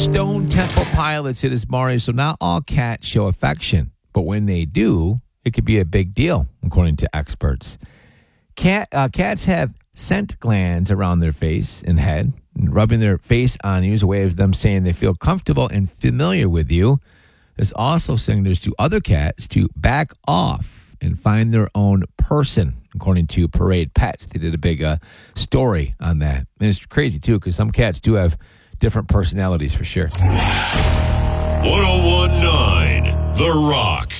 Stone Temple Pilots. It is Mario. So not all cats show affection, but when they do, it could be a big deal, according to experts. Cats have scent glands around their face and head. And rubbing their face on you is a way of them saying they feel comfortable and familiar with you. This also signals to other cats to back off and find their own person, according to Parade Pets. They did a big story on that. And it's crazy, too, because some cats do have different personalities for sure. 101.9 The Rock.